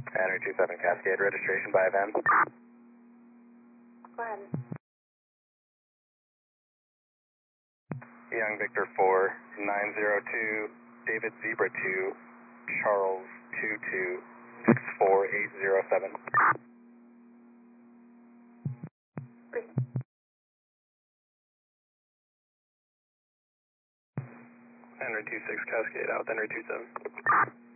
Henry 27 Cascade, registration by van. Go ahead. Young Victor 4, 902, David Zebra 2, Charles 22, 64807. Henry 26 Cascade out, Henry 27.